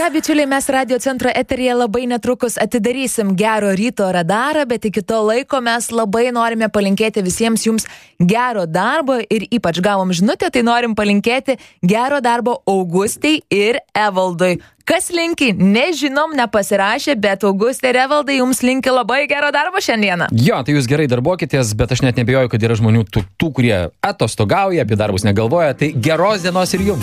bičiuliai, mes Radio Centro eteryje labai netrukus atidarysim gero ryto radarą, bet iki to laiko mes labai norime palinkėti visiems jums gero darbo ir ypač gavom žinutę, tai norim palinkėti gero darbo Augustei ir Evaldui. Kas linki, nežinom, nepasirašė, bet Augustė ir Evaldai jums linki labai gero darbo šiandieną. Jo, tai jūs gerai darbuokitės, bet aš net nebijoju, kad yra žmonių tų kurie atostogauja, apie darbus negalvoja, tai geros dienos ir jums.